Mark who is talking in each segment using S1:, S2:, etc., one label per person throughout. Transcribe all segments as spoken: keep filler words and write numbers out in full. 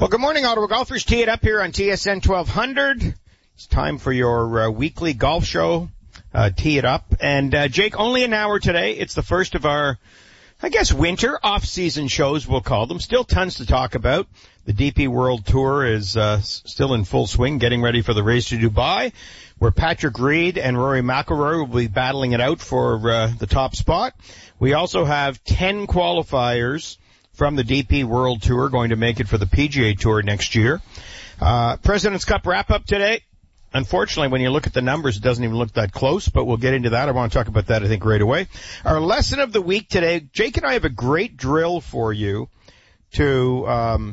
S1: Well, good morning, Ottawa golfers. Tee it up here on T S N twelve hundred. It's time for your uh, weekly golf show. Uh, tee it up. And, uh, Jake, only an hour today. It's the first of our, I guess, winter off-season shows, we'll call them. Still tons to talk about. The D P World Tour is uh, still in full swing, getting ready for the race to Dubai, where Patrick Reed and Rory McIlroy will be battling it out for uh, the top spot. We also have ten qualifiers from the D P World Tour going to make it for the P G A Tour next year. Uh, President's Cup wrap-up today. Unfortunately, when you look at the numbers, it doesn't even look that close, but we'll get into that. I want to talk about that, I think, right away. Our lesson of the week today, Jake and I have a great drill for you to, um,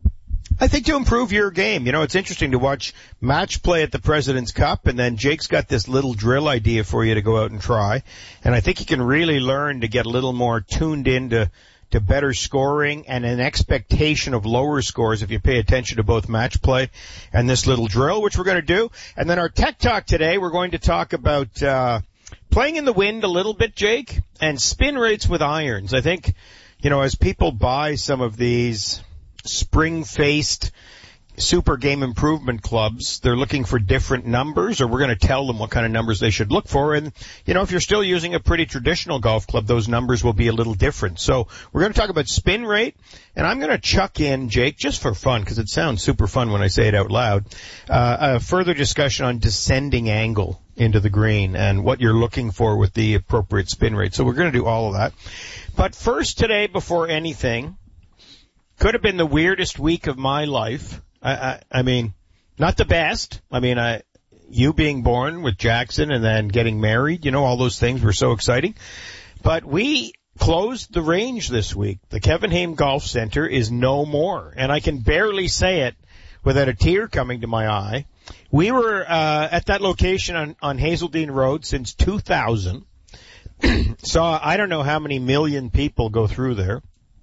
S1: I think, to improve your game. You know, it's interesting to watch match play at the President's Cup, and then Jake's got this little drill idea for you to go out and try. And I think you can really learn to get a little more tuned into to better scoring and an expectation of lower scores if you pay attention to both match play and this little drill, which we're going to do. And then our tech talk today, we're going to talk about uh playing in the wind a little bit, Jake, and spin rates with irons. I think, you know, as people buy some of these spring-faced super game improvement clubs, they're looking for different numbers, or we're going to tell them what kind of numbers they should look for. And, you know, if you're still using a pretty traditional golf club, those numbers will be a little different. So we're going to talk about spin rate, and I'm going to chuck in, Jake, just for fun, because it sounds super fun when I say it out loud, uh, a further discussion on descending angle into the green and what you're looking for with the appropriate spin rate. So we're going to do all of that. But first today, before anything, could have been the weirdest week of my life. I, I, I mean, not the best. I mean, I, you being born with Jackson and then getting married, you know, all those things were so exciting. But we closed the range this week. The Kevin Hayme Golf Center is no more. And I can barely say it without a tear coming to my eye. We were, uh, at that location on, on Hazeldean Road since two thousand. Saw, I don't know how many million people go through there.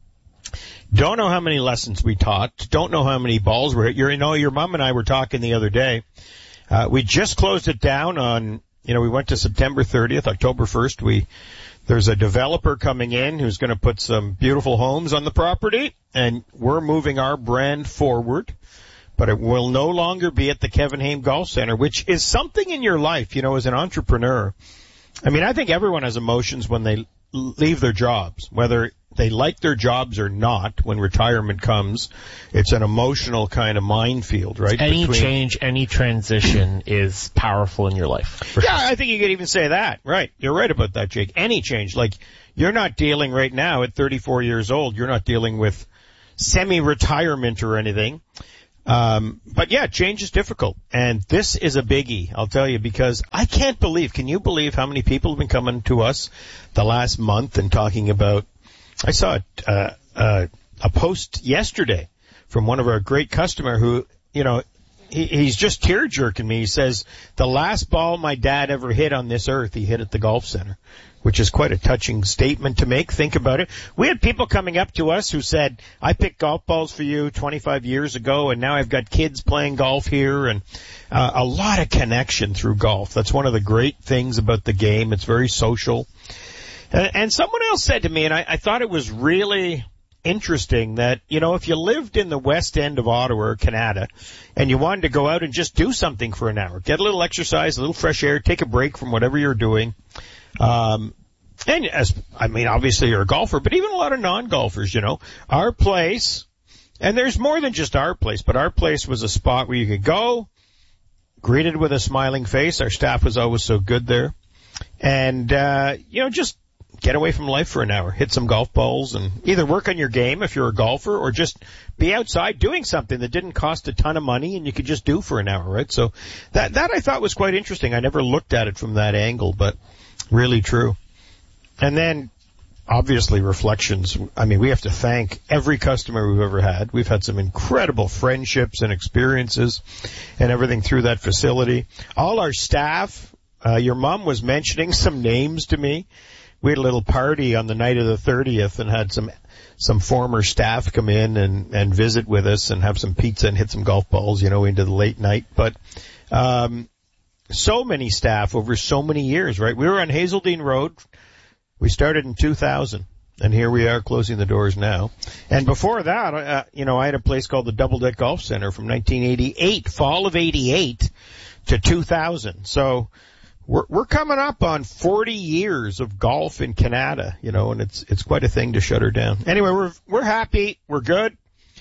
S1: Don't know how many lessons we taught. Don't know how many balls were hit. You know, your mom and I were talking the other day. Uh, we just closed it down on, you know, we went to September thirtieth, October first. We, there's a developer coming in who's going to put some beautiful homes on the property, and we're moving our brand forward. But it will no longer be at the Kevin Hayme Golf Center, which is something in your life, you know, as an entrepreneur. I mean, I think everyone has emotions when they leave their jobs, whether they like their jobs or not. When retirement comes, it's an emotional kind of minefield, right?
S2: Any
S1: Between...
S2: change, any transition is powerful in your life.
S1: Yeah, I think you could even say that. Right. You're right about that, Jake. Any change. Like, you're not dealing right now at thirty-four years old. You're not dealing with semi-retirement or anything. Um, but yeah, change is difficult. And this is a biggie, I'll tell you, because I can't believe, can you believe how many people have been coming to us the last month and talking about, I saw uh, uh, a post yesterday from one of our great customer who, you know, he, he's just tear-jerking me. He says, the last ball my dad ever hit on this earth, he hit at the golf center, which is quite a touching statement to make. Think about it. We had people coming up to us who said, I picked golf balls for you twenty-five years ago, and now I've got kids playing golf here, and uh, a lot of connection through golf. That's one of the great things about the game. It's very social. And, and someone else said to me, and I, I thought it was really interesting, that, you know, if you lived in the west end of Ottawa or Canada and you wanted to go out and just do something for an hour, get a little exercise, a little fresh air, take a break from whatever you're doing, um, and as, I mean, obviously you're a golfer, but even a lot of non-golfers, you know, our place, and there's more than just our place, but our place was a spot where you could go, greeted with a smiling face. Our staff was always so good there. And, uh, you know, just get away from life for an hour, hit some golf balls, and either work on your game if you're a golfer, or just be outside doing something that didn't cost a ton of money and you could just do for an hour, right? So that, that I thought was quite interesting. I never looked at it from that angle, but really true. And then, obviously, reflections. I mean, we have to thank every customer we've ever had. We've had some incredible friendships and experiences and everything through that facility. All our staff, uh, your mom was mentioning some names to me. We had a little party on the night of the thirtieth and had some some former staff come in and, and visit with us and have some pizza and hit some golf balls, you know, into the late night. But um so many staff over so many years, right? We were on Hazeldean Road. We started in two thousand. And here we are closing the doors now. And before that, uh, you know, I had a place called the Double Deck Golf Center from nineteen eighty-eight, fall of eighty-eight to two thousand. So we're, we're coming up on forty years of golf in Canada, you know, and it's, it's quite a thing to shut her down. Anyway, we're, we're happy. We're good.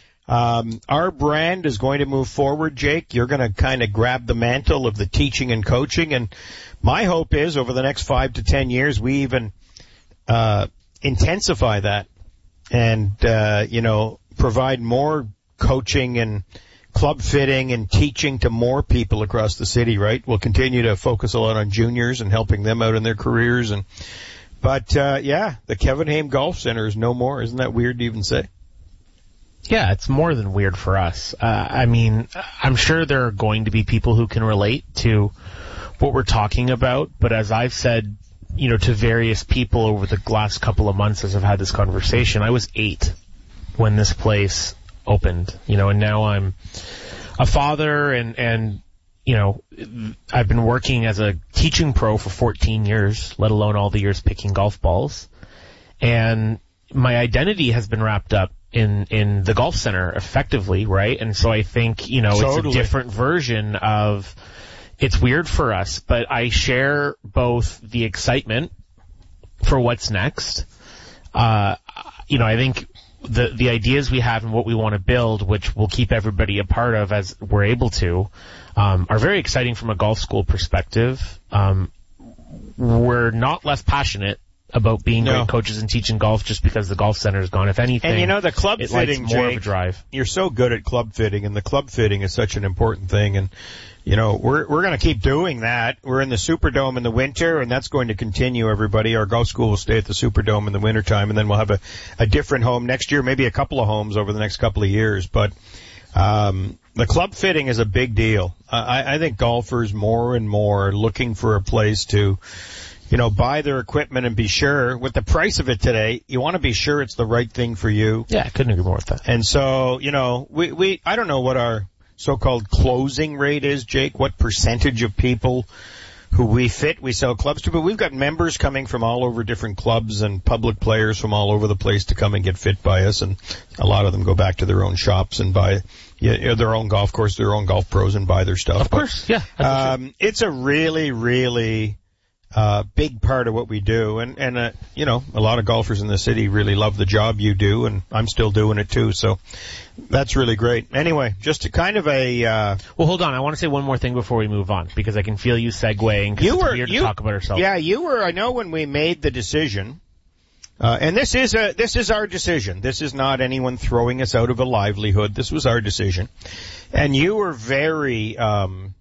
S1: Um, our brand is going to move forward, Jake. You're going to kind of grab the mantle of the teaching and coaching. And my hope is over the next five to ten years, we even, uh, intensify that and, uh, you know, provide more coaching and club fitting and teaching to more people across the city, right? We'll continue to focus a lot on juniors and helping them out in their careers. And, but, uh, yeah, the Kevin Haim Golf Center is no more. Isn't that weird to even say?
S2: Yeah, it's more than weird for us. Uh, I mean, I'm sure there are going to be people who can relate to what we're talking about, but as I've said, you know, to various people over the last couple of months as I've had this conversation, I was eight when this place opened, you know, and now I'm a father and, and, you know, I've been working as a teaching pro for fourteen years, let alone all the years picking golf balls. And my identity has been wrapped up in, in the golf center effectively, right? And so I think, you know, totally. It's a different version of, it's weird for us, but I share both the excitement for what's next. Uh, you know, I think the, the ideas we have and what we want to build, which we'll keep everybody a part of as we're able to, um, are very exciting from a golf school perspective. Um, we're not less passionate about being no. great coaches and teaching golf just because the golf center is gone. If anything,
S1: and you know, the club
S2: it
S1: fitting,
S2: lights more
S1: Jake,
S2: of a drive.
S1: You're so good at club fitting, and the club fitting is such an important thing. And you know, we're we're going to keep doing that. We're in the Superdome in the winter, and that's going to continue, everybody. Our golf school will stay at the Superdome in the wintertime, and then we'll have a, a different home next year, maybe a couple of homes over the next couple of years. But um the club fitting is a big deal. Uh, I, I think golfers more and more are looking for a place to, you know, buy their equipment and be sure, with the price of it today, you want to be sure it's the right thing for you.
S2: Yeah, I couldn't agree more with that.
S1: And so, you know, we, we I don't know what our so-called closing rate is, Jake, what percentage of people who we fit, we sell clubs to, but we've got members coming from all over different clubs and public players from all over the place to come and get fit by us, and a lot of them go back to their own shops and buy you know, their own golf course, their own golf pros, and buy their stuff.
S2: Of course,
S1: but,
S2: yeah.
S1: Um, it's a really, really uh big part of what we do, and and uh, you know, a lot of golfers in the city really love the job you do, and I'm still doing it too, so that's really great. Anyway, just a kind of a uh
S2: well, hold on, I want to say one more thing before we move on, because I can feel you segueing, because it's weird
S1: you,
S2: to talk about ourselves.
S1: Yeah, you were, I know when we made the decision, uh and this is a this is our decision, this is not anyone throwing us out of a livelihood, this was our decision, and you were very um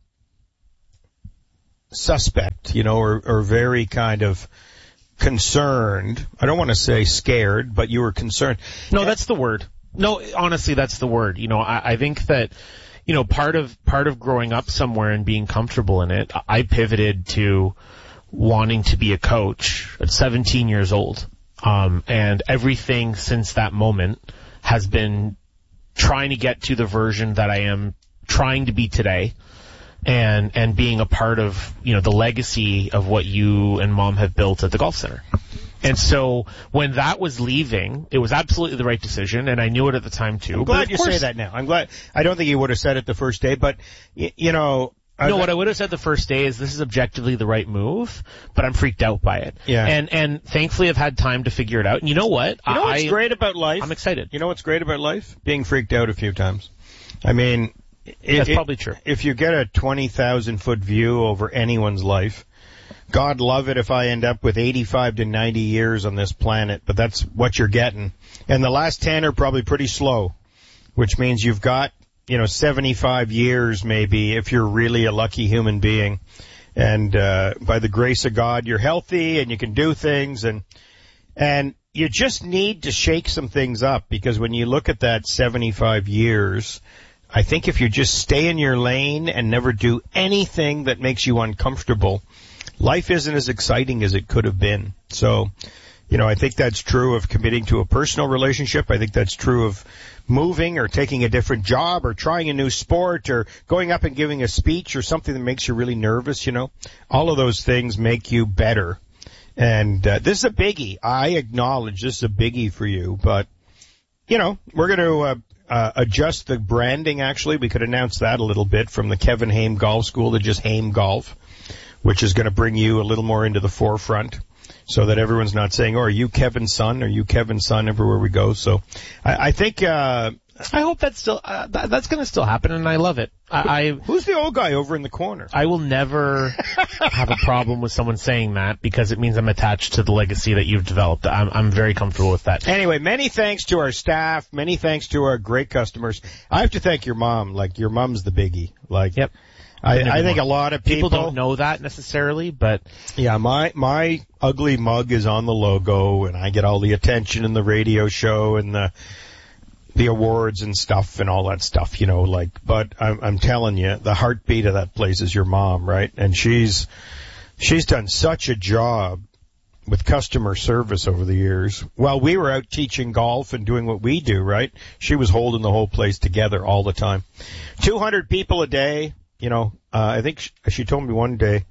S1: suspect, you know, or, or very kind of concerned. I don't want to say scared, but you were concerned.
S2: No, that's the word. No, honestly, that's the word. You know, I, I think that, you know, part of, part of growing up somewhere and being comfortable in it, I pivoted to wanting to be a coach at seventeen years old. Um, and everything since that moment has been trying to get to the version that I am trying to be today. And, and being a part of, you know, the legacy of what you and Mom have built at the golf center. And so when that was leaving, it was absolutely the right decision, and I knew it at the time too.
S1: I'm glad you say that now. I'm glad. I don't think you would have said it the first day, but y- you know.
S2: No, what I would have said the first day is this is objectively the right move, but I'm freaked out by it.
S1: Yeah.
S2: And and thankfully I've had time to figure it out. And you know what?
S1: You know what's
S2: I,
S1: great about life?
S2: I'm excited.
S1: You know what's great about life? Being freaked out a few times. I mean,
S2: That's
S1: it,
S2: probably true.
S1: If you get a twenty thousand foot view over anyone's life, God love it if I end up with eighty-five to ninety years on this planet, but that's what you're getting. And the last ten are probably pretty slow, which means you've got, you know, seventy-five years maybe if you're really a lucky human being. And, uh, by the grace of God, you're healthy and you can do things, and, and you just need to shake some things up, because when you look at that seventy-five years, I think if you just stay in your lane and never do anything that makes you uncomfortable, life isn't as exciting as it could have been. So, you know, I think that's true of committing to a personal relationship. I think that's true of moving or taking a different job or trying a new sport or going up and giving a speech or something that makes you really nervous, you know. All of those things make you better. And uh, this is a biggie. I acknowledge this is a biggie for you, but, you know, we're going to uh, uh, adjust the branding, actually. We could announce that a little bit from the Kevin Haim Golf School to just Haim Golf, which is going to bring you a little more into the forefront so that everyone's not saying, oh, are you Kevin's son? Are you Kevin's son everywhere we go? So I, I think... Uh,
S2: I hope that's still uh, that, that's going to still happen, and I love it. I, I
S1: Who's the old guy over in the corner?
S2: I will never have a problem with someone saying that because it means I'm attached to the legacy that you've developed. I'm, I'm very comfortable with that.
S1: Anyway, many thanks to our staff. Many thanks to our great customers. I have to thank your mom. Like, your mom's the biggie. Like,
S2: yep.
S1: I, I think a lot of people,
S2: people don't know that necessarily, but
S1: yeah, my my ugly mug is on the logo, and I get all the attention in the radio show and the the awards and stuff and all that stuff, you know, like, but I'm, I'm telling you, the heartbeat of that place is your mom, right? And she's, she's done such a job with customer service over the years. While we were out teaching golf and doing what we do, right? She was holding the whole place together all the time. two hundred people a day, you know, uh, I think she, she told me one day,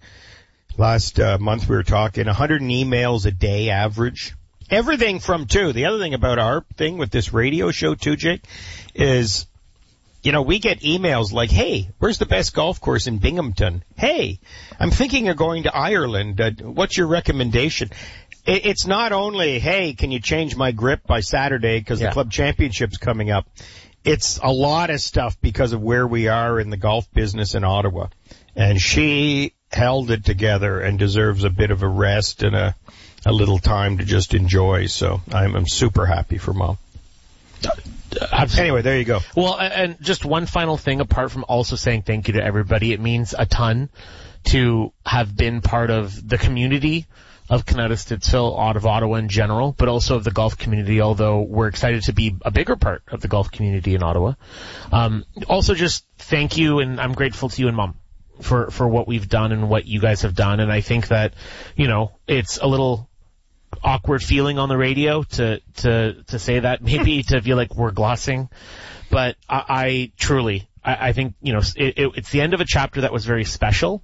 S1: last uh, month we were talking, one hundred emails a day average. Everything from, too, the other thing about our thing with this radio show, too, Jake, is, you know, we get emails like, hey, where's the best golf course in Binghamton? Hey, I'm thinking of going to Ireland. Uh, what's your recommendation? It, it's not only, hey, can you change my grip by Saturday because yeah. the club championship's coming up. It's a lot of stuff because of where we are in the golf business in Ottawa. And she held it together and deserves a bit of a rest and a a little time to just enjoy. So I'm, I'm super happy for Mom.
S2: Absolutely.
S1: Anyway, there you go.
S2: Well, and just one final thing, apart from also saying thank you to everybody, it means a ton to have been part of the community of Canada Stittsville, out of Ottawa in general, but also of the golf community, although we're excited to be a bigger part of the golf community in Ottawa. Um, also just thank you, and I'm grateful to you and Mom for, for what we've done and what you guys have done. And I think that, you know, it's a little awkward feeling on the radio to, to, to say that, maybe to feel like we're glossing, but I, I truly, I, I think, you know, it, it, it's the end of a chapter that was very special,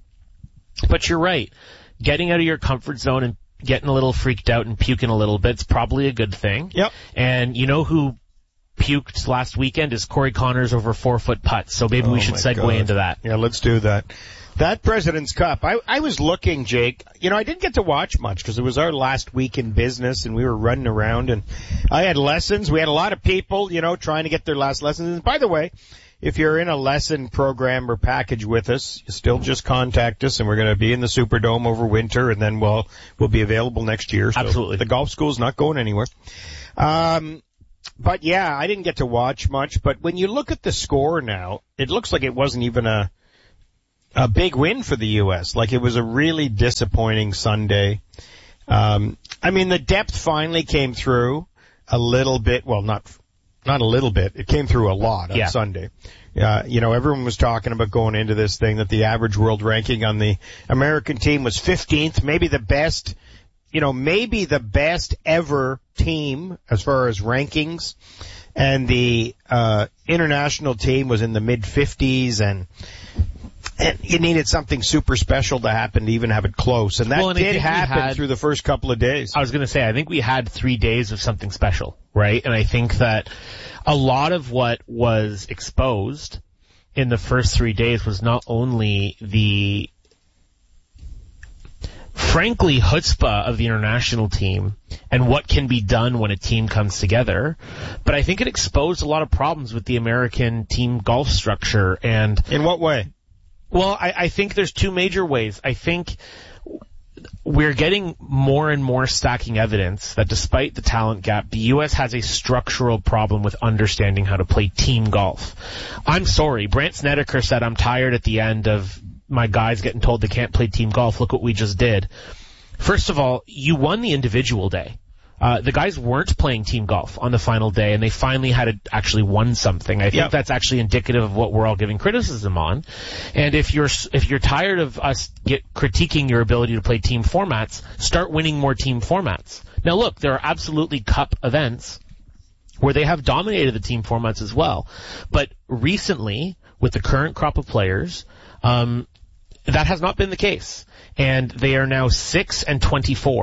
S2: but you're right. Getting out of your comfort zone and getting a little freaked out and puking a little bit's probably a good thing.
S1: Yep.
S2: And you know who puked last weekend is Corey Connors over four foot putts. So maybe
S1: oh
S2: we should segue
S1: God.
S2: into that.
S1: Yeah, let's do that. That President's Cup, I, I was looking, Jake. You know, I didn't get to watch much because it was our last week in business and we were running around and I had lessons. We had a lot of people, you know, trying to get their last lessons. And by the way, if you're in a lesson program or package with us, you still just contact us and we're going to be in the Superdome over winter and then we'll, we'll be available next year. So
S2: absolutely.
S1: The golf school's not going anywhere. Um, but yeah, I didn't get to watch much, but when you look at the score now, it looks like it wasn't even a, a big win for the U S. Like it was a really disappointing Sunday. Um, I mean, the depth finally came through a little bit. Well, not, not a little bit. It came through a lot on
S2: yeah.
S1: Sunday. Uh, you know, everyone was talking about going into this thing that the average world ranking on the American team was fifteenth, maybe the best, you know, maybe the best ever team as far as rankings. And the, uh, international team was in the mid fifties and, and you needed something super special to happen to even have it close. And that
S2: well, and
S1: did happen
S2: had,
S1: through the first couple of days.
S2: I was going to say, I think we had three days of something special, right? And I think that a lot of what was exposed in the first three days was not only the, frankly, chutzpah of the international team and what can be done when a team comes together, but I think it exposed a lot of problems with the American team golf structure. And
S1: in what way?
S2: Well, I, I think there's two major ways. I think we're getting more and more stacking evidence that despite the talent gap, the U S has a structural problem with understanding how to play team golf. I'm sorry, Brandt Snedeker said, I'm tired at the end of my guys getting told they can't play team golf. Look what we just did. First of all, you won the individual day. Uh, the guys weren't playing team golf on the final day, and they finally had to actually won something. I think yep. that's actually indicative of what we're all giving criticism on. And if you're if you're tired of us get critiquing your ability to play team formats, start winning more team formats. Now, look, there are absolutely cup events where they have dominated the team formats as well. But recently, with the current crop of players, um, that has not been the case. And they are now six and twenty-four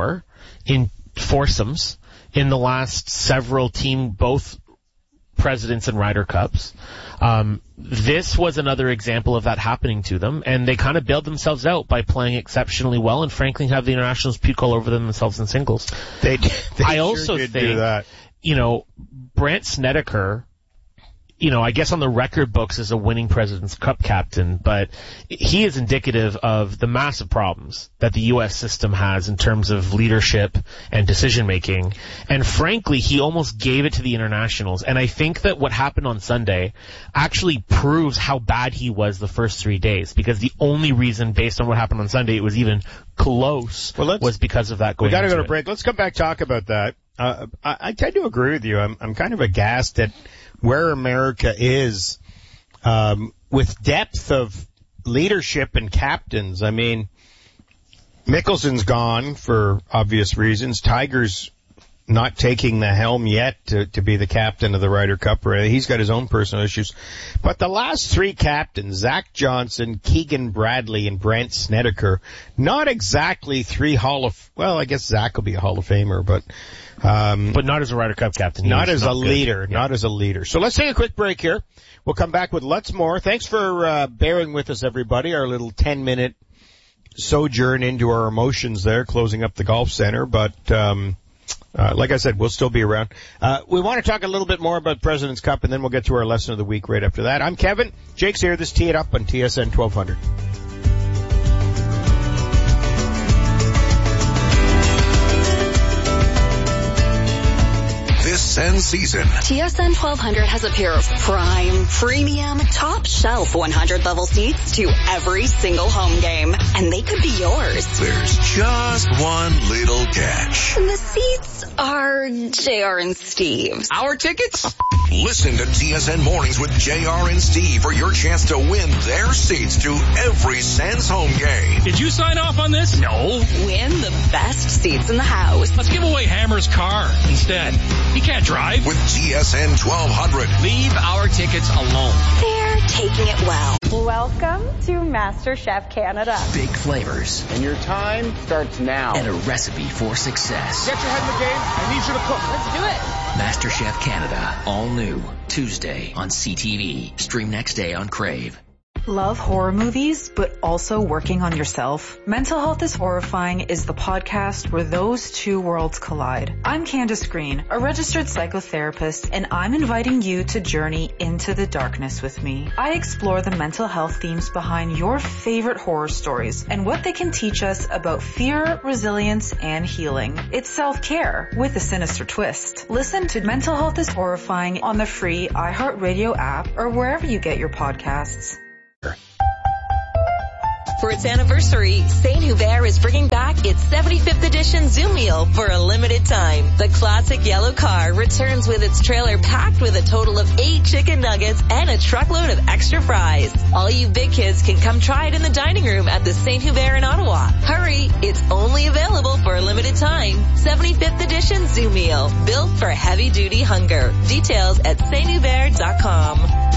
S2: in foursomes in the last several team, both Presidents and Ryder Cups. Um, this was another example of that happening to them, and they kind of bailed themselves out by playing exceptionally well, and frankly have the internationals puke all over them themselves in singles.
S1: They, they
S2: I
S1: sure
S2: also
S1: did
S2: think,
S1: do that.
S2: you know, Brandt Snedeker, you know, I guess on the record books as a winning President's Cup captain, but he is indicative of the massive problems that the U S system has in terms of leadership and decision making. And frankly, he almost gave it to the internationals. And I think that what happened on Sunday actually proves how bad he was the first three days, because the only reason, based on what happened on Sunday, it was even close
S1: well,
S2: was because of that going
S1: We got to go to
S2: it.
S1: break. Let's come back talk about that. Uh, I, I tend to agree with you. I'm, I'm kind of aghast at where America is um, with depth of leadership and captains. I mean, Mickelson's gone for obvious reasons. Tiger's not taking the helm yet to, to be the captain of the Ryder Cup. He's got his own personal issues. But the last three captains, Zach Johnson, Keegan Bradley, and Brandt Snedeker, not exactly three Hall of, well, I guess Zach will be a Hall of Famer, but Um,
S2: but not as a Ryder Cup captain. He
S1: not as
S2: not
S1: a
S2: good.
S1: leader.
S2: Yeah.
S1: Not as a leader. So let's take a quick break here. We'll come back with lots more. Thanks for uh, bearing with us, everybody. Our little ten-minute sojourn into our emotions there, closing up the golf center. But um, uh, like I said, we'll still be around. Uh, we want to talk a little bit more about President's Cup, and then we'll get to our lesson of the week right after that. I'm Kevin. Jake's here. This Tee It Up on T S N twelve hundred.
S3: This end season,
S4: T S N twelve hundred has a pair of prime, premium, top shelf one hundred level seats to every single home game. And they could be yours.
S3: there's just one little catch.
S4: And the seats are J R and Steve's.
S5: Our tickets?
S3: Listen to T S N Mornings with J R and Steve for your chance to win their seats to every Sens home game.
S5: Did you sign off on this? No.
S4: Win the best seats in the house.
S5: Let's give away Hammer's car instead. He can't drive.
S3: With T S N twelve hundred.
S5: Leave our tickets alone.
S4: They're taking it well.
S6: Welcome to MasterChef Canada.
S7: Big flavors
S8: And your time starts now.
S7: and a recipe for success.
S8: Get your head in the game. I need you to cook.
S6: Let's do it.
S7: MasterChef Canada, all new, Tuesday on C T V. Stream next day on Crave.
S9: Love horror movies, but also working on yourself? Mental Health is Horrifying is the podcast where those two worlds collide. I'm Candace Green, a registered psychotherapist, and I'm inviting you to journey into the darkness with me. I explore the mental health themes behind your favorite horror stories and what they can teach us about fear, resilience, and healing. It's self-care with a sinister twist. Listen to Mental Health is Horrifying on the free iHeartRadio app or wherever you get your podcasts.
S10: For its anniversary, Saint Hubert is bringing back its seventy-fifth edition Zoom meal for a limited time. The classic yellow car returns with its trailer packed with a total of eight chicken nuggets and a truckload of extra fries. All you big kids can come try it in the dining room at the Saint Hubert in Ottawa. Hurry, it's only available for a limited time. seventy-fifth edition Zoom meal, built for heavy-duty hunger. Details at saint hubert dot com.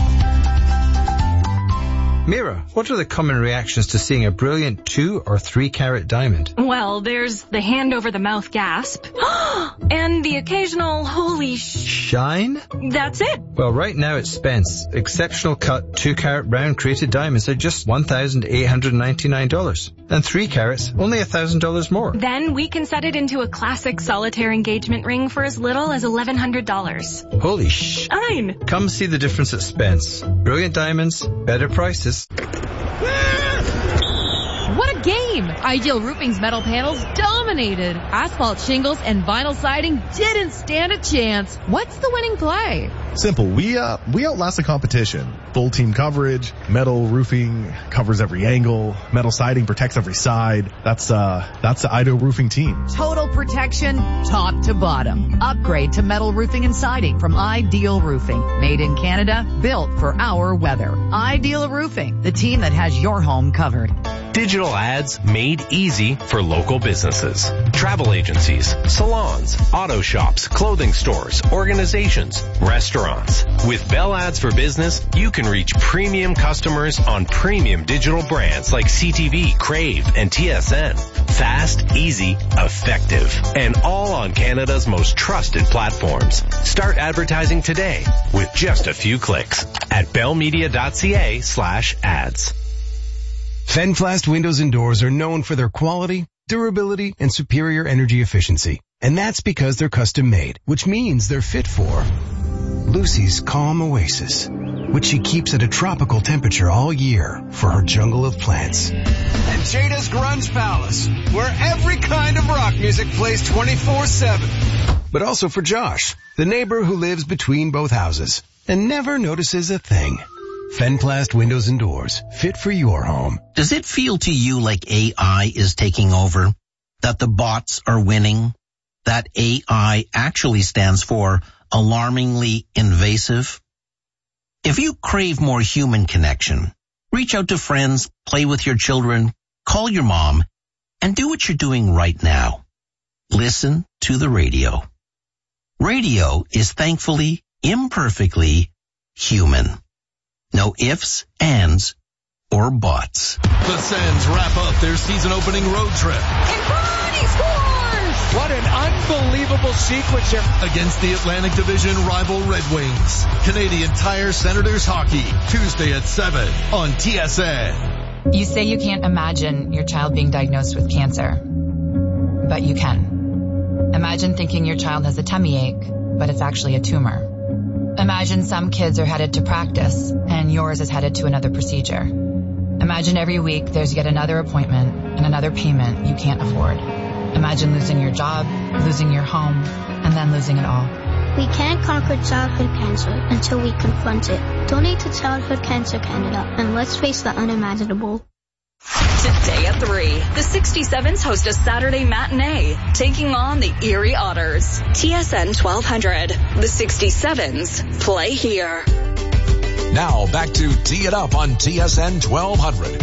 S11: Mira, what are the common reactions to seeing a brilliant two or three carat diamond?
S12: Well, there's the hand over the mouth gasp and the occasional holy sh...
S11: Shine?
S12: That's it.
S11: Well, right now at Spence, exceptional cut two carat round crated diamonds are just one thousand eight hundred ninety-nine dollars. And three carats, only one thousand dollars more.
S12: Then we can set it into a classic solitaire engagement ring for as little as eleven hundred dollars.
S11: Holy sh...
S12: Fine.
S11: Come see the difference at Spence. Brilliant diamonds, better prices.
S13: What a game! Ideal Roofing's metal panels dominated. Asphalt shingles and vinyl siding didn't stand a chance. What's the winning play?
S14: Simple. We, uh, we outlast the competition. Full team coverage, metal roofing covers every angle, metal siding protects every side. That's, uh, that's the Ideal Roofing team.
S13: Total protection, top to bottom. Upgrade to metal roofing and siding from Ideal Roofing. Made in Canada, built for our weather. Ideal Roofing, the team that has your home covered.
S15: Digital ads made easy for local businesses. Travel agencies, salons, auto shops, clothing stores, organizations, restaurants. With Bell Ads for Business, you can reach premium customers on premium digital brands like C T V, Crave, and T S N. Fast, easy, effective, and all on Canada's most trusted platforms. Start advertising today with just a few clicks at bellmedia.ca slash ads.
S16: Fenflast windows and doors are known for their quality, durability, and superior energy efficiency. And that's because they're custom made, which means they're fit for Lucy's calm oasis, which she keeps at a tropical temperature all year for her jungle of plants.
S17: And Jada's Grunge Palace, where every kind of rock music plays twenty-four seven.
S16: But also for Josh, the neighbor who lives between both houses and never notices a thing. Fenplast windows and doors, fit for your home.
S18: Does it feel to you like A I is taking over? That the bots are winning? That A I actually stands for alarmingly invasive? If you crave more human connection, reach out to friends, play with your children, call your mom, and do what you're doing right now. Listen to the radio. Radio is thankfully, imperfectly human. No ifs, ands, or buts.
S19: The Sens wrap up their season-opening road trip.
S20: And Crowley scores!
S19: What an unbelievable sequence here. Against the Atlantic Division rival Red Wings. Canadian Tire Senators Hockey, Tuesday at seven on T S N.
S21: You say you can't imagine your child being diagnosed with cancer, but you can. Imagine thinking your child has a tummy ache, but it's actually a tumor. Imagine some kids are headed to practice and yours is headed to another procedure. Imagine every week there's yet another appointment and another payment you can't afford. Imagine losing your job, losing your home, and then losing it all.
S22: We can't conquer childhood cancer until we confront it. Donate to Childhood Cancer Canada and let's face the unimaginable.
S4: Today at three, the sixty-sevens host a Saturday matinee, taking on the Erie Otters. T S N twelve hundred. The sixty-sevens play here.
S3: Now back to Tee It Up on T S N twelve hundred.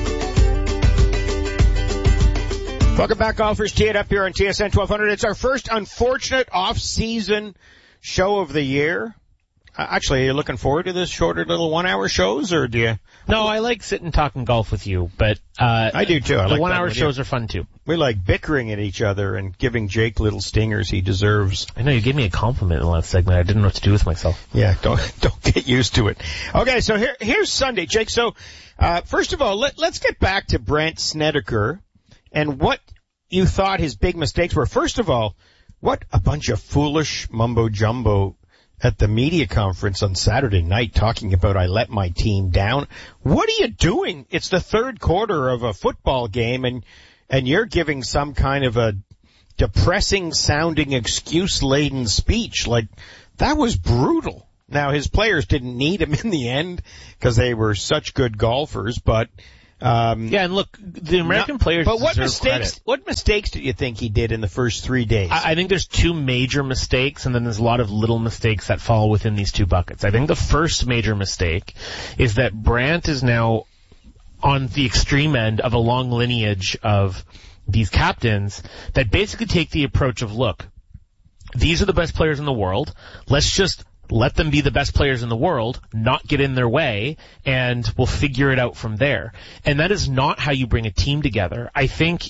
S1: Welcome back, golfers. Tee It Up here on T S N twelve hundred. It's our first unfortunate off-season show of the year. Uh, actually, are you looking forward to this shorter little one-hour shows, or do you?
S2: No, I like sitting talking golf with you, but uh
S1: I do too. I
S2: the
S1: like
S2: one-hour shows
S1: you.
S2: are fun too.
S1: We like bickering at each other and giving Jake little stingers he deserves.
S2: I know you gave me a compliment in the last segment. I didn't know what to do with myself.
S1: Yeah, don't don't get used to it. Okay, so here here's Sunday, Jake. So uh first of all, let, let's get back to Brandt Snedeker and what you thought his big mistakes were. First of all, what a bunch of foolish mumbo-jumbo at the media conference on Saturday night talking about I let my team down. What are you doing? It's the third quarter of a football game and and you're giving some kind of a depressing sounding excuse laden speech. Like, that was brutal. Now his players didn't need him in the end because they were such good golfers, but Um,
S2: yeah, and look, the American
S1: no,
S2: players
S1: But what
S2: deserve
S1: mistakes,
S2: credit.
S1: what mistakes do you think he did in the first three days?
S2: I, I think there's two major mistakes, and then there's a lot of little mistakes that fall within these two buckets. I think the first major mistake is that Brandt is now on the extreme end of a long lineage of these captains that basically take the approach of, look, these are the best players in the world. Let's just let them be the best players in the world, not get in their way, and we'll figure it out from there. And that is not how you bring a team together. I think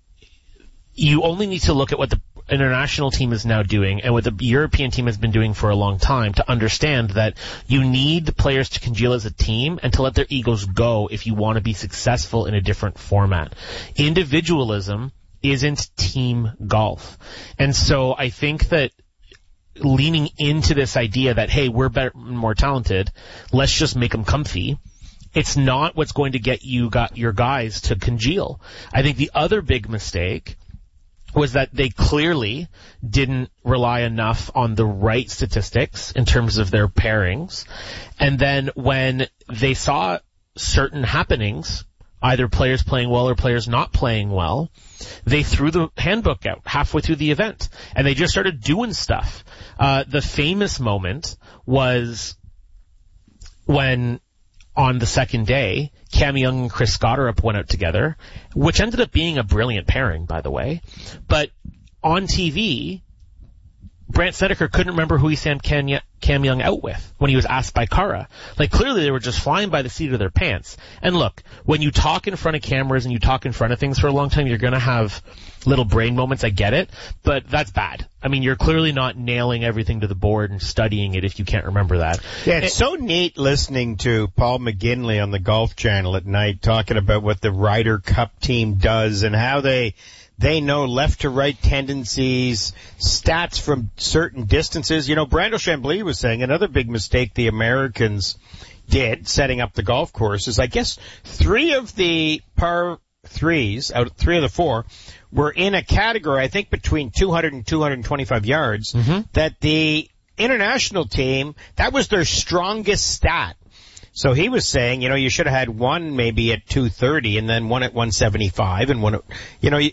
S2: you only need to look at what the international team is now doing and what the European team has been doing for a long time to understand that you need the players to congeal as a team and to let their egos go if you want to be successful in a different format. Individualism isn't team golf. And so I think that leaning into this idea that, hey, we're better, more talented, let's just make them comfy, it's not what's going to get you got your guys to congeal. I think the other big mistake was that they clearly didn't rely enough on the right statistics in terms of their pairings. And then when they saw certain happenings, either players playing well or players not playing well, they threw the handbook out halfway through the event, and they just started doing stuff. Uh, the famous moment was when on the second day, Cam Young and Chris Schotterup went out together, which ended up being a brilliant pairing, by the way. But on T V, Brant Snedeker couldn't remember who he sent Cam Young out with when he was asked by Cara. Like, clearly they were just flying by the seat of their pants. And look, when you talk in front of cameras and you talk in front of things for a long time, you're going to have little brain moments. I get it, but that's bad. I mean, you're clearly not nailing everything to the board and studying it if you can't remember that.
S1: Yeah, it's
S2: it,
S1: so neat listening to Paul McGinley on the Golf Channel at night talking about what the Ryder Cup team does and how they They know left to right tendencies, stats from certain distances. You know, Brandel Chambly was saying another big mistake the Americans did setting up the golf course is I guess three of the par threes, out of three of the four, were in a category, I think between two hundred and two hundred twenty-five yards, mm-hmm. that the international team, that was their strongest stat. So he was saying, you know, you should have had one maybe at two thirty and then one at one seventy-five and one at, you know,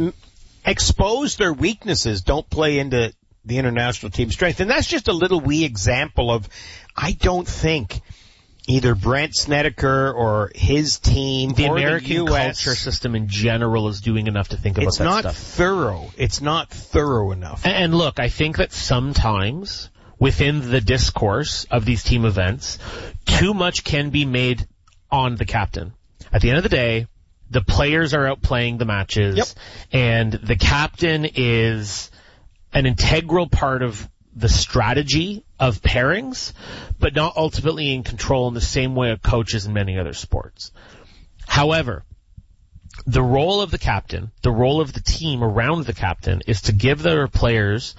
S1: expose their weaknesses, don't play into the international team strength. And that's just a little wee example of, I don't think either Brant Snedeker or his team
S2: the
S1: or
S2: American
S1: the U S
S2: culture system in general is doing enough to think about
S1: it's
S2: that
S1: not
S2: stuff.
S1: thorough. It's not thorough enough.
S2: And, and look, I think that sometimes within the discourse of these team events, too much can be made on the captain. At the end of the day, the players are out playing the matches,
S1: yep.
S2: and the captain is an integral part of the strategy of pairings, but not ultimately in control in the same way a coach is in many other sports. However, the role of the captain, the role of the team around the captain, is to give their players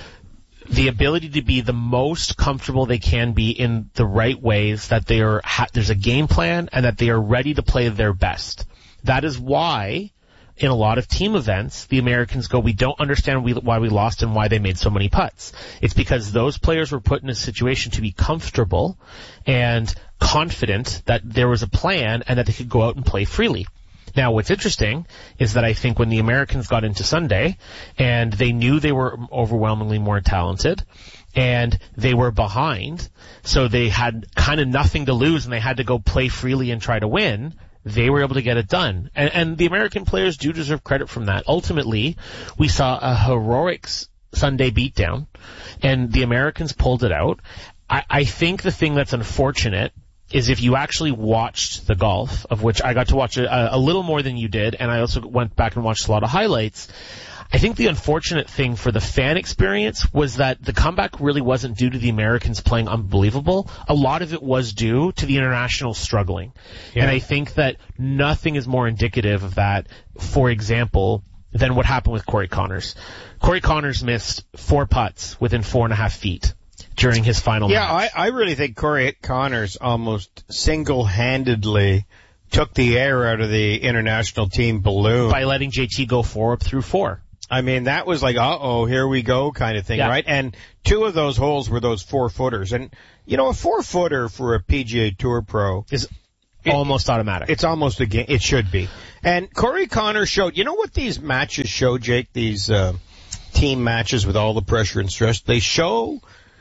S2: the ability to be the most comfortable they can be in the right ways, that they are ha- there's a game plan and that they are ready to play their best. That is why, in a lot of team events, the Americans go, we don't understand we, why we lost and why they made so many putts. It's because those players were put in a situation to be comfortable and confident that there was a plan and that they could go out and play freely. Now, what's interesting is that I think when the Americans got into Sunday and they knew they were overwhelmingly more talented and they were behind, so they had kind of nothing to lose and they had to go play freely and try to win, they were able to get it done. And, and the American players do deserve credit from that. Ultimately, we saw a heroic Sunday beatdown, and the Americans pulled it out. I, I think the thing that's unfortunate is if you actually watched the golf, of which I got to watch a, a little more than you did, and I also went back and watched a lot of highlights, I think the unfortunate thing for the fan experience was that the comeback really wasn't due to the Americans playing unbelievable. A lot of it was due to the international struggling. Yeah. And I think that nothing is more indicative of that, for example, than what happened with Corey Connors. Corey Connors missed four putts within four and a half feet during his final
S1: yeah,
S2: match.
S1: Yeah, I, I really think Corey Connors almost single-handedly took the air out of the international team balloon.
S2: By letting J T go four up through four.
S1: I mean, that was like, uh-oh, here we go kind of thing, yeah. right? And two of those holes were those four-footers. And, you know, a four-footer for a P G A Tour pro
S2: is it, almost automatic.
S1: It's almost a game. It should be. And Corey Connors showed, you know what these matches show, Jake, these uh, team matches with all the pressure and stress? They show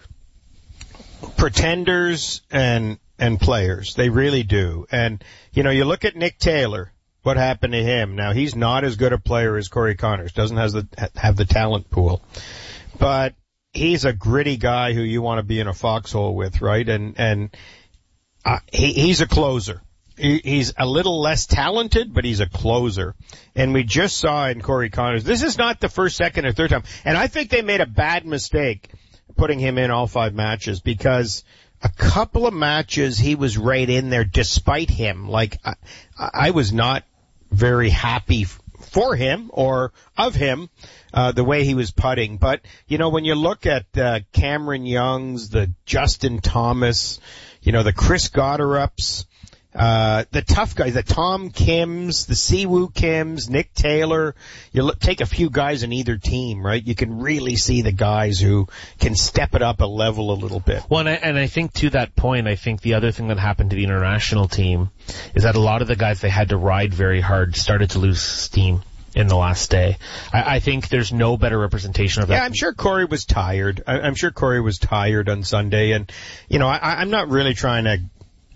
S1: pretenders and and players. They really do. And, you know, you look at Nick Taylor. What happened to him? Now, he's not as good a player as Corey Connors. Doesn't has the, have the talent pool. But he's a gritty guy who you want to be in a foxhole with, right? And, and, uh, he, he's a closer. He, he's a little less talented, but he's a closer. And we just saw in Corey Connors, this is not the first, second, or third time. And I think they made a bad mistake putting him in all five matches because a couple of matches he was right in there despite him. Like, I, I was not very happy for him or of him, uh, the way he was putting. But, you know, when you look at, uh, Cameron Young's, the Justin Thomas, you know, the Chris Schotterups, uh, the tough guys, the Tom Kims, the Siwoo Kims, Nick Taylor, you look, take a few guys in either team, right? You can really see the guys who can step it up a level a little bit.
S2: Well, and I, and I think to that point, I think the other thing that happened to the international team is that a lot of the guys they had to ride very hard started to lose steam in the last day. I, I think there's no better representation of that.
S1: Yeah, I'm sure Corey was tired. I, I'm sure Corey was tired on Sunday, and, you know, I, I'm not really trying to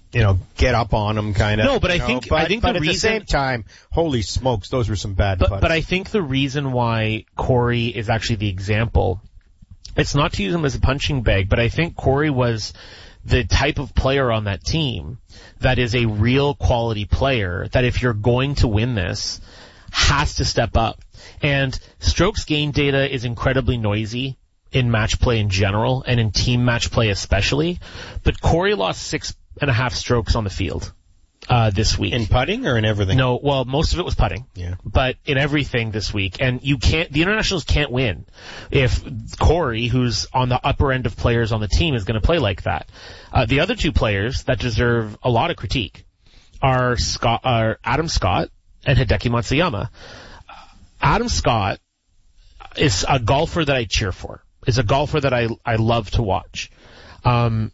S1: you know, get up on them kind of.
S2: No, but I
S1: know,
S2: think
S1: but,
S2: I think
S1: but
S2: the
S1: at
S2: reason,
S1: the same time, holy smokes, those were some bad
S2: but,
S1: putts.
S2: But I think the reason why Corey is actually the example, it's not to use him as a punching bag, but I think Corey was the type of player on that team that is a real quality player that if you're going to win this, has to step up. And strokes gained data is incredibly noisy in match play in general and in team match play especially. But Corey lost six and a half strokes on the field uh this week.
S1: In putting or in everything?
S2: No, well, most of it was putting.
S1: Yeah.
S2: But in everything this week. And you can't, the internationals can't win if Corey, who's on the upper end of players on the team, is going to play like that. Uh, the other two players that deserve a lot of critique are Scott, are Adam Scott and Hideki Matsuyama. Adam Scott is a golfer that I cheer for, is a golfer that I, I love to watch. Um,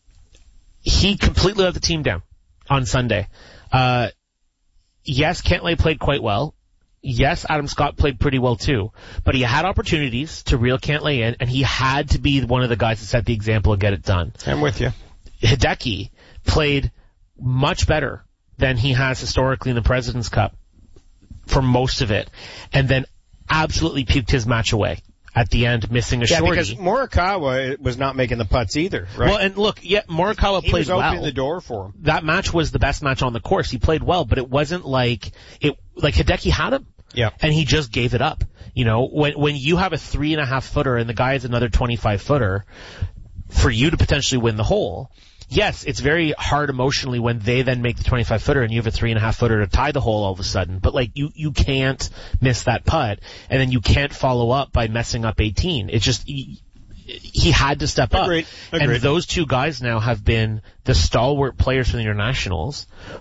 S2: he completely let the team down on Sunday. Uh, yes, Cantlay played quite well. Yes, Adam Scott played pretty well too. But he had opportunities to reel Cantlay in, and he had to be one of the guys that set the example and get it done.
S1: I'm with you.
S2: Hideki played much better than he has historically in the President's Cup for most of it, and then absolutely puked his match away at the end, missing a
S1: yeah,
S2: shorty.
S1: because Morikawa was not making the putts either, right?
S2: Well, and look, yeah, Morikawa
S1: he
S2: played
S1: was opening
S2: well.
S1: the door for him.
S2: That match was the best match on the course. He played well, but it wasn't like it. Like Hideki had him,
S1: yeah,
S2: and he just gave it up. You know, when when you have a three and a half footer and the guy is another twenty-five footer, for you to potentially win the hole. Yes, it's very hard emotionally when they then make the twenty-five footer and you have a three and a half footer to tie the hole all of a sudden. But like you, you can't miss that putt, and then you can't follow up by messing up eighteen. It's just he, he had to step
S1: Agreed.
S2: up,
S1: Agreed.
S2: and those two guys now have been the stalwart players for the internationals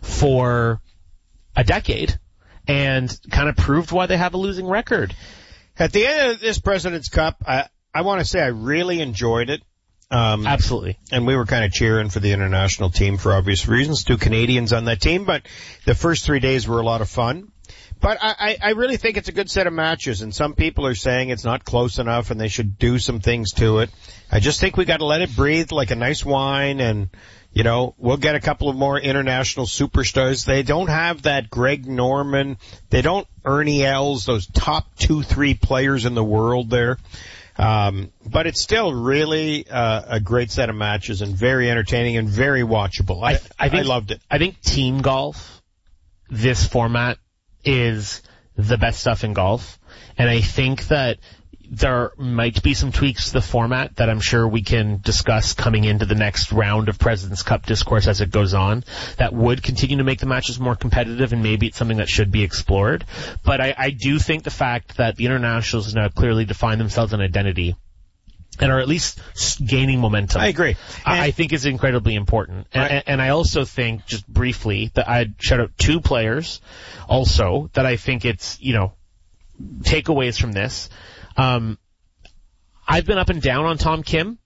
S2: for a decade, and kind of proved why they have a losing record.
S1: At the end of this President's Cup, I I want to say I really enjoyed it. Um,
S2: Absolutely.
S1: And we were kind of cheering for the international team for obvious reasons. Two Canadians on that team, but the first three days were a lot of fun. But I, I really think it's a good set of matches, and some people are saying it's not close enough and they should do some things to it. I just think we got to let it breathe like a nice wine, and, you know, we'll get a couple of more international superstars. They don't have that Greg Norman. They don't Ernie Els, those top two, three players in the world there. Um, but it's still really uh, a great set of matches and very entertaining and very watchable. I, I, think, I loved it.
S2: I think team golf, this format, is the best stuff in golf. And I think that there might be some tweaks to the format that I'm sure we can discuss coming into the next round of President's Cup discourse as it goes on that would continue to make the matches more competitive, and maybe it's something that should be explored. But I, I do think the fact that the internationals now clearly define themselves an identity and are at least gaining momentum.
S1: I agree.
S2: I, I think is incredibly important. And, right. and I also think, just briefly, that I'd shout out two players also that I think it's, you know, takeaways from this. Um, I've been up and down on Tom Kim.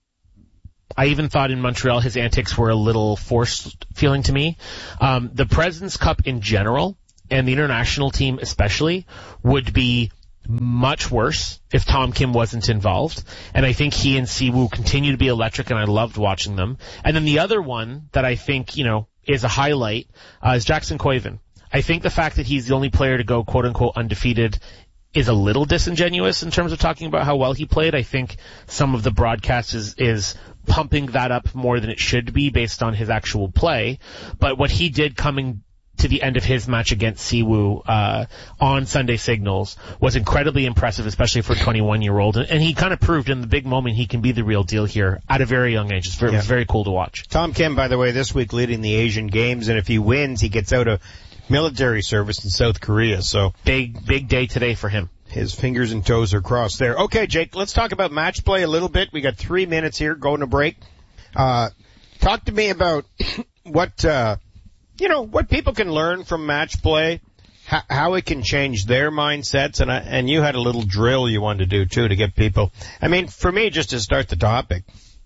S2: I even thought in Montreal his antics were a little forced feeling to me. Um, the President's Cup in general, and the international team especially, would be much worse if Tom Kim wasn't involved. And I think he and Siwoo continue to be electric, and I loved watching them. And then the other one that I think, you know, is a highlight uh, is Jackson Koivun. I think the fact that he's the only player to go quote-unquote undefeated is a little disingenuous in terms of talking about how well he played. I think some of the broadcast is, is pumping that up more than it should be based on his actual play. But what he did coming to the end of his match against Siwoo uh, on Sunday Signals was incredibly impressive, especially for a twenty-one-year-old. And, and he kind of proved in the big moment he can be the real deal here at a very young age. It's very, yeah. It was very cool to watch.
S1: Tom Kim, by the way, this week leading the Asian Games, and if he wins, he gets out of military service in South Korea. So
S2: big, big day today for him.
S1: His fingers and toes are crossed there. Okay, Jake, let's talk about match play a little bit. We got three minutes here, going to break. Uh, talk to me about what, uh, you know, what people can learn from match play, how, how it can change their mindsets, and I, and you had a little drill you wanted to do too to get people. I mean, for me, just to start the topic,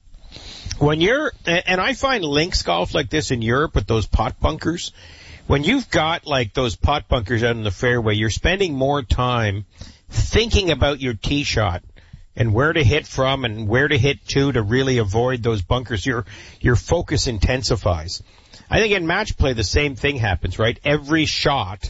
S1: when you're, and I find links golf like this in Europe with those pot bunkers. When you've got like those pot bunkers out in the fairway, you're spending more time thinking about your tee shot and where to hit from and where to hit to to really avoid those bunkers, your your focus intensifies. I think in match play the same thing happens, right? Every shot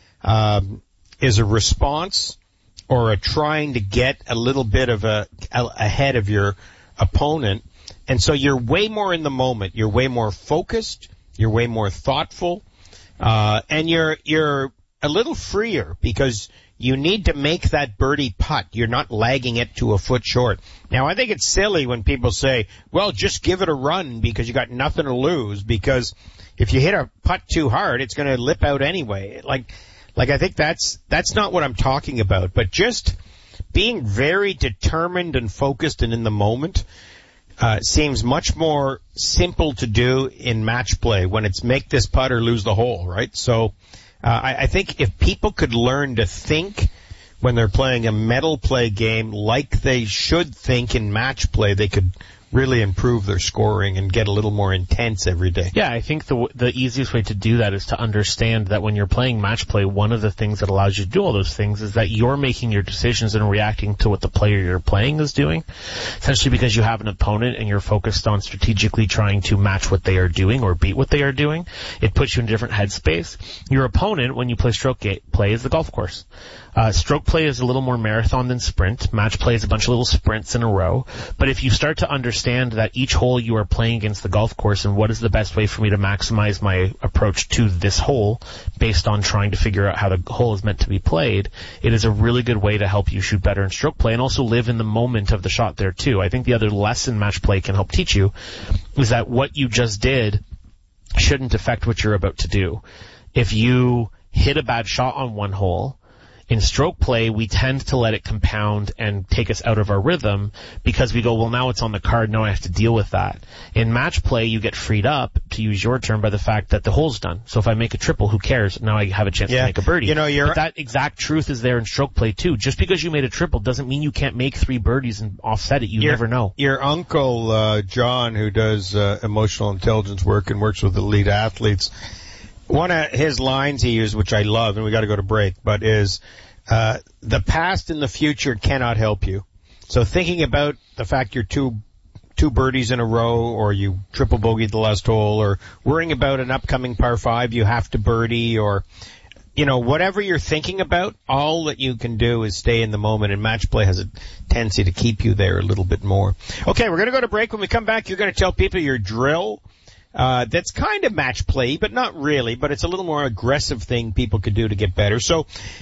S1: um, is a response or a trying to get a little bit of a, a ahead of your opponent, and so you're way more in the moment. You're way more focused. You're way more thoughtful, uh, and you're you're a little freer because you need to make that birdie putt. You're not lagging it to a foot short. Now, I think it's silly when people say, well, just give it a run because you got nothing to lose, because if you hit a putt too hard, it's going to lip out anyway. Like, like I think that's, that's not what I'm talking about, but just being very determined and focused and in the moment, uh, seems much more simple to do in match play when it's make this putt or lose the hole, right? So, Uh, I, I think if people could learn to think when they're playing a medal play game like they should think in match play, they could really improve their scoring and get a little more intense every day.
S2: Yeah, I think the the easiest way to do that is to understand that when you're playing match play, one of the things that allows you to do all those things is that you're making your decisions and reacting to what the player you're playing is doing, essentially because you have an opponent and you're focused on strategically trying to match what they are doing or beat what they are doing. It puts you in a different headspace. Your opponent, when you play stroke play, is the golf course. Uh, stroke play is a little more marathon than sprint. Match play is a bunch of little sprints in a row. But if you start to understand that each hole you are playing against the golf course and what is the best way for me to maximize my approach to this hole based on trying to figure out how the hole is meant to be played, it is a really good way to help you shoot better in stroke play and also live in the moment of the shot there too. I think the other lesson match play can help teach you is that what you just did shouldn't affect what you're about to do. If you hit a bad shot on one hole, in stroke play, we tend to let it compound and take us out of our rhythm because we go, well, now it's on the card, now I have to deal with that. In match play, you get freed up, to use your term, by the fact that the hole's done. So if I make a triple, who cares? Now I have a chance
S1: yeah.
S2: to make a birdie.
S1: You know, you're
S2: but that exact truth is there in stroke play too. Just because you made a triple doesn't mean you can't make three birdies and offset it. You
S1: your,
S2: never know.
S1: Your uncle, uh, John, who does uh, emotional intelligence work and works with elite athletes, one of his lines he used, which I love, and we got to go to break, but is uh, the past and the future cannot help you. So thinking about the fact you're two two birdies in a row, or you triple bogeyed the last hole, or worrying about an upcoming par five you have to birdie, or you know, whatever you're thinking about, all that you can do is stay in the moment, and match play has a tendency to keep you there a little bit more. Okay, we're going to go to break. When we come back, you're going to tell people your drill. Uh, that's kind of match play, but not really, but it's a little more aggressive thing people could do to get better. So,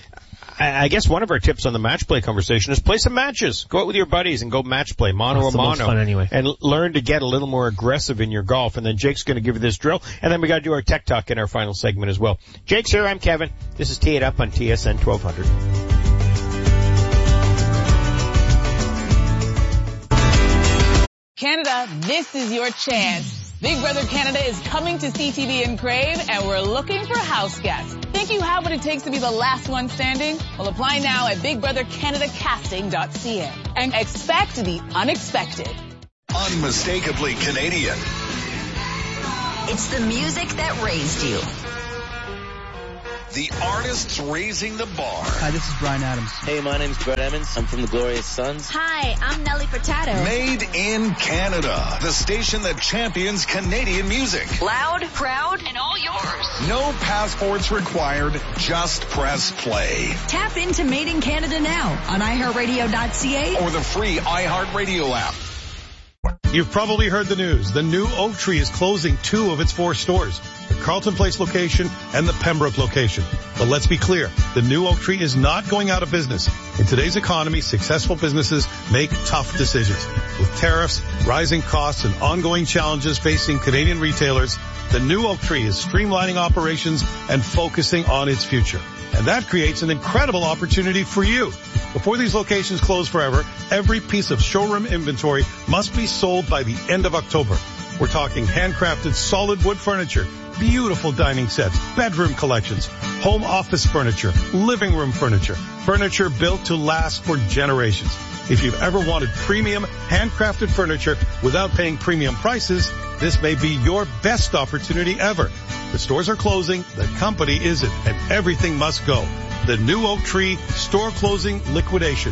S1: I, I guess one of our tips on the match play conversation is play some matches. Go out with your buddies and go match play, mono
S2: That's
S1: a
S2: the
S1: mono.
S2: most fun anyway.
S1: And l- learn to get a little more aggressive in your golf. And then Jake's gonna give you this drill. And then we gotta do our tech talk in our final segment as well. Jake's here, I'm Kevin. This is Tee It Up on T S N twelve hundred.
S5: Canada, this is your chance. Big Brother Canada is coming to C T V and Crave, and we're looking for house guests. Think you have what it takes to be the last one standing? Well, apply now at big brother canada casting dot c a and expect the unexpected.
S3: Unmistakably Canadian.
S4: It's the music that raised you.
S3: The artists raising the bar.
S8: Hi, this is Brian Adams.
S23: Hey, my name's Brett Emmons. I'm from the Glorious Sons.
S4: Hi, I'm Nelly Furtado.
S3: Made in Canada. The station that champions Canadian music.
S4: Loud, proud, and all yours.
S3: No passports required. Just press play.
S4: Tap into Made in Canada now on i heart radio dot c a
S3: or the free iHeartRadio app.
S24: You've probably heard the news. The new Oak Tree is closing two of its four stores, the Carlton Place location and the Pembroke location. But let's be clear, the new Oak Tree is not going out of business. In today's economy, successful businesses make tough decisions. With tariffs, rising costs, and ongoing challenges facing Canadian retailers, the new Oak Tree is streamlining operations and focusing on its future. And that creates an incredible opportunity for you. Before these locations close forever, every piece of showroom inventory must be sold by the end of October. We're talking handcrafted solid wood furniture, beautiful dining sets, bedroom collections, home office furniture, living room furniture, furniture built to last for generations. If you've ever wanted premium handcrafted furniture without paying premium prices, this may be your best opportunity ever. The stores are closing, the company isn't, and everything must go. The new Oak Tree store closing liquidation.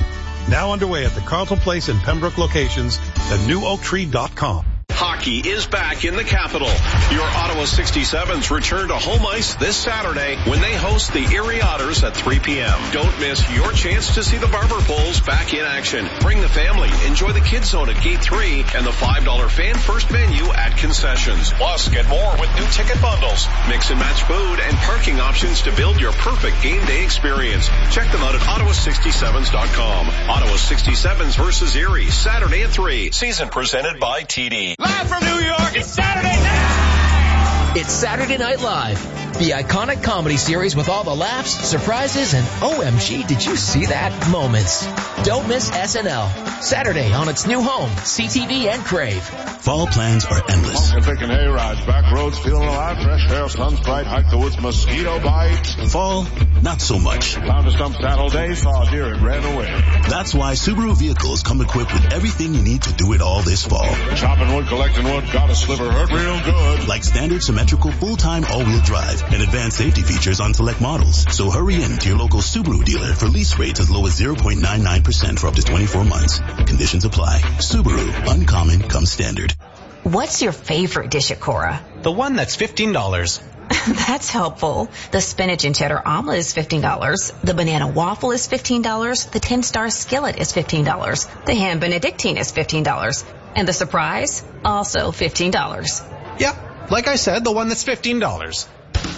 S24: Now underway at the Carlton Place and Pembroke locations and new oak tree dot com.
S6: Hockey is back in the capital. Your Ottawa sixty-sevens return to home ice this Saturday when they host the Erie Otters at three p.m. Don't miss your chance to see the Barber Bulls back in action. Bring the family. Enjoy the Kids Zone at Gate three and the five dollar Fan First menu at concessions. Plus, get more with new ticket bundles, mix and match food, and parking options to build your perfect game day experience. Check them out at ottawa sixty-sevens dot com. Ottawa sixty-sevens versus Erie, Saturday at three. Season presented by T D.
S7: Live from New York, it's Saturday night!
S8: It's Saturday Night Live, the iconic comedy series with all the laughs, surprises, and O M G, did you see that moments. Don't miss S N L, Saturday on its new home, C T V and Crave.
S9: Fall plans are endless.
S25: Walking, picking hay rides, back roads, feeling alive, fresh air, sun's bright, hike the woods, mosquito bites.
S9: Fall, not so much.
S25: Found a stump saddle day, saw a deer and ran away.
S9: That's why Subaru vehicles come equipped with everything you need to do it all this fall.
S25: Chopping wood, collecting wood, got a sliver, hurt real good.
S9: Like standard symmetrical full-time all-wheel drive and advanced safety features on select models. So hurry in to your local Subaru dealer for lease rates as low as zero point nine nine percent for up to twenty-four months. Conditions apply. Subaru, uncommon comes standard.
S26: What's your favorite dish at Cora?
S27: The one that's fifteen dollars.
S26: That's helpful. The spinach and cheddar omelet is fifteen dollars. The banana waffle is fifteen dollars. The ten-star skillet is fifteen dollars. The ham benedictine is fifteen dollars. And the surprise? Also fifteen dollars.
S27: Yep, like I said, the one that's fifteen dollars.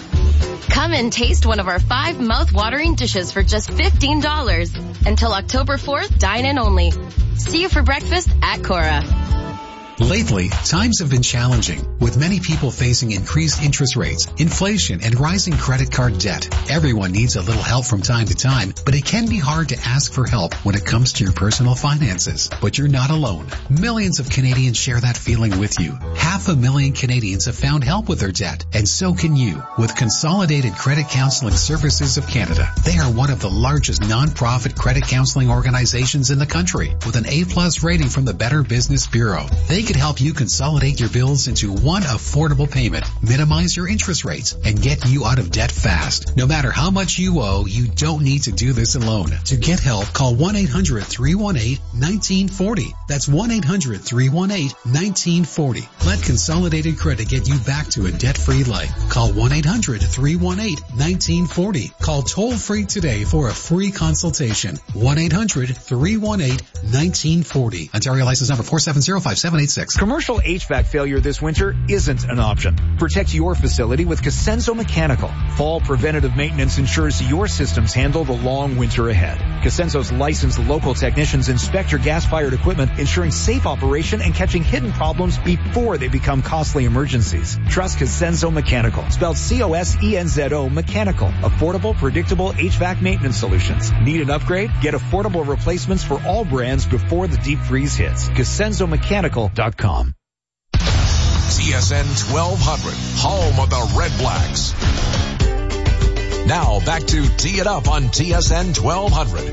S28: Come and taste one of our five mouth-watering dishes for just fifteen dollars. Until October fourth, dine in only. See you for breakfast at Cora.
S29: Lately, times have been challenging, with many people facing increased interest rates, inflation, and rising credit card debt. Everyone needs a little help from time to time, but it can be hard to ask for help when it comes to your personal finances. But you're not alone. Millions of Canadians share that feeling with you. Half a million Canadians have found help with their debt, and so can you, with Consolidated Credit Counseling Services of Canada. They are one of the largest non-profit credit counseling organizations in the country, with an A-plus rating from the Better Business Bureau. They could help you consolidate your bills into one affordable payment, minimize your interest rates, and get you out of debt fast. No matter how much you owe, you don't need to do this alone. To get help, call one eight hundred, three one eight, one nine four zero. That's one eight hundred, three one eight, one nine four zero. Let Consolidated Credit get you back to a debt-free life. Call one eight hundred, three one eight, one nine four zero. Call toll-free today for a free consultation. one eight hundred, three one eight, one nine four zero. Ontario license number four seven zero, five seven eight six.
S30: Commercial H V A C failure this winter isn't an option. Protect your facility with Cosenso Mechanical. Fall preventative maintenance ensures your systems handle the long winter ahead. Cosenso's licensed local technicians inspect your gas-fired equipment, ensuring safe operation and catching hidden problems before they become costly emergencies. Trust Cosenso Mechanical, spelled C O S E N Z O Mechanical. Affordable, predictable H V A C maintenance solutions. Need an upgrade? Get affordable replacements for all brands before the deep freeze hits. Cosenso Mechanical dot com.
S3: T S N twelve hundred, home of the Red Blacks. Now back to Tee It Up on T S N twelve hundred.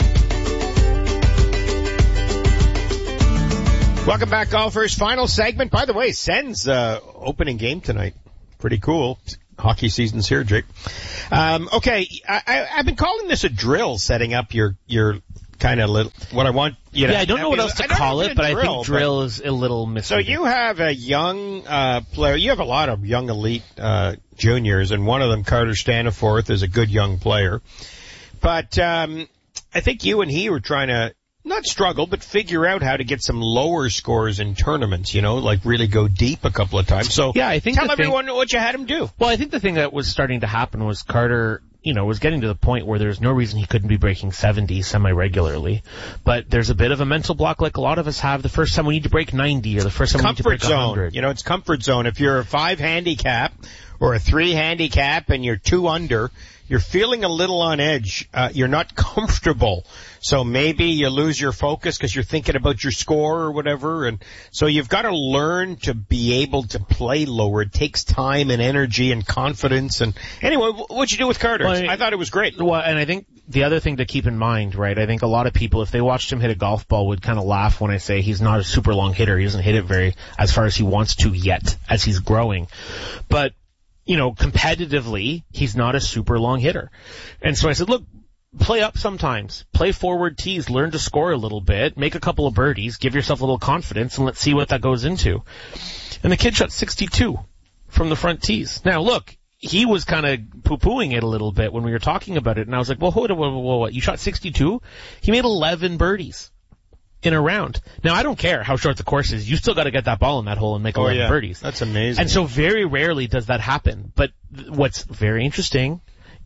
S1: Welcome back, golfers. Final segment. By the way, Sen's uh, opening game tonight. Pretty cool. Hockey season's here, Jake. Um, okay, I, I, I've been calling this a drill, setting up your your kind of little, what I want you to.
S2: Yeah, I don't know what else to call it, but I think drill is a little misleading.
S1: So you have a young uh, player. You have a lot of young elite uh, juniors, and one of them, Carter Staniforth, is a good young player. But um, I think you and he were trying to not struggle, but figure out how to get some lower scores in tournaments, you know, like really go deep a couple of times. So
S2: yeah, I think
S1: tell
S2: the
S1: everyone
S2: thing,
S1: what you had him do.
S2: Well, I think the thing that was starting to happen was Carter, you know, was getting to the point where there's no reason he couldn't be breaking seventy semi-regularly. But there's a bit of a mental block like a lot of us have the first time we need to break ninety or the first time
S1: comfort
S2: we need to break
S1: zone.
S2: one hundred.
S1: You know, it's comfort zone. If you're a five handicap or a three handicap and you're two under, you're feeling a little on edge. Uh, you're not comfortable. So maybe you lose your focus because you're thinking about your score or whatever. And so you've got to learn to be able to play lower. It takes time and energy and confidence. And anyway, what'd you do with Carter?
S2: Well,
S1: I thought it was great.
S2: Well, and I think the other thing to keep in mind, right, I think a lot of people, if they watched him hit a golf ball, would kind of laugh when I say he's not a super long hitter. He doesn't hit it very as far as he wants to yet, as he's growing. But, you know, competitively, he's not a super long hitter. And so I said, look, play up sometimes. Play forward tees, learn to score a little bit, make a couple of birdies, give yourself a little confidence, and let's see what that goes into. And the kid shot sixty-two from the front tees. Now, look, he was kind of poo-pooing it a little bit when we were talking about it, and I was like, well, hold on, whoa, whoa, whoa, what? You shot sixty-two? He made eleven birdies in a round. Now, I don't care how short the course is. You still got to get that ball in that hole and make eleven
S1: oh, yeah.
S2: birdies.
S1: That's amazing.
S2: And so very rarely does that happen. But th- what's very interesting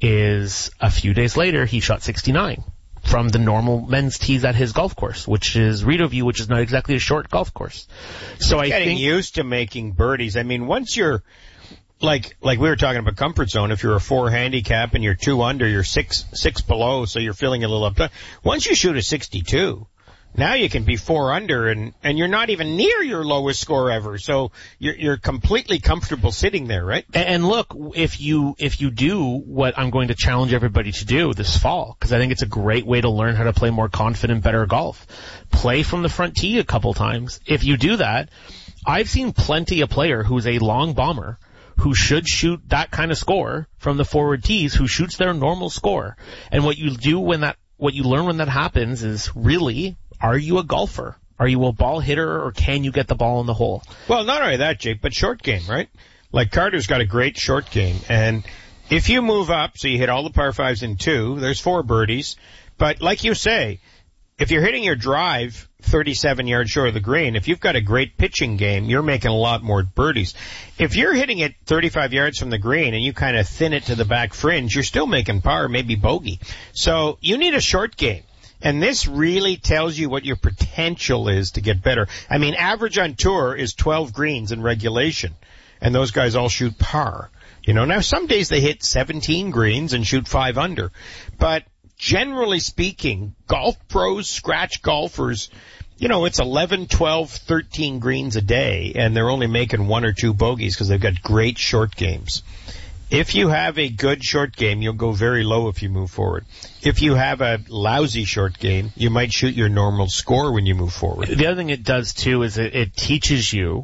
S2: is a few days later, he shot sixty-nine from the normal men's tees at his golf course, which is Rideau View, which is not exactly a short golf course. So I
S1: Getting
S2: think
S1: used to making birdies. I mean, once you're like like we were talking about comfort zone, if you're a four handicap and you're two under, you're six six below, so you're feeling a little up. Once you shoot a sixty-two, now you can be four under, and, and you're not even near your lowest score ever. So you're, you're completely comfortable sitting there, right?
S2: And look, if you, if you do what I'm going to challenge everybody to do this fall, because I think it's a great way to learn how to play more confident, better golf, play from the front tee a couple times. If you do that, I've seen plenty of player who's a long bomber who should shoot that kind of score from the forward tees, who shoots their normal score. And what you do when that, what you learn when that happens is really, are you a golfer? Are you a ball hitter, or can you get the ball in the hole?
S1: Well, not only that, Jake, but short game, right? Like Carter's got a great short game, and if you move up, so you hit all the par fives in two, there's four birdies. But like you say, if you're hitting your drive thirty-seven yards short of the green, if you've got a great pitching game, you're making a lot more birdies. If you're hitting it thirty-five yards from the green and you kind of thin it to the back fringe, you're still making par, maybe bogey. So you need a short game. And this really tells you what your potential is to get better. I mean, average on tour is twelve greens in regulation, and those guys all shoot par. You know, now some days they hit seventeen greens and shoot five under. But generally speaking, golf pros, scratch golfers, you know, it's eleven, twelve, thirteen greens a day, and they're only making one or two bogeys because they've got great short games. If you have a good short game, you'll go very low if you move forward. If you have a lousy short game, you might shoot your normal score when you move forward.
S2: The other thing it does, too, is it, it teaches you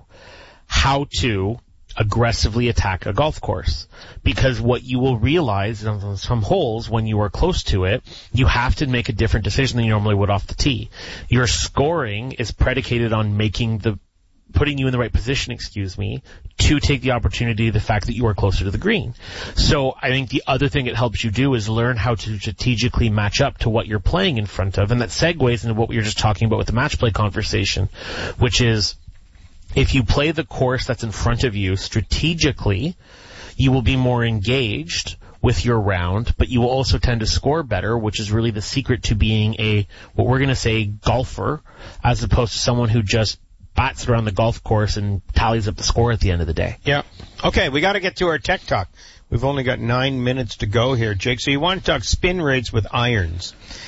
S2: how to aggressively attack a golf course. Because what you will realize on some holes, when you are close to it, you have to make a different decision than you normally would off the tee. Your scoring is predicated on making the putting you in the right position, excuse me, to take the opportunity, the fact that you are closer to the green. So I think the other thing it helps you do is learn how to strategically match up to what you're playing in front of, and that segues into what we were just talking about with the match play conversation, which is if you play the course that's in front of you strategically, you will be more engaged with your round, but you will also tend to score better, which is really the secret to being a, what we're going to say, golfer, as opposed to someone who just bats around the golf course and tallies up the score at the end of the day.
S1: Yeah. Okay, we got to get to our tech talk. We've only got nine minutes to go here, Jake. So you want to talk spin rates with irons.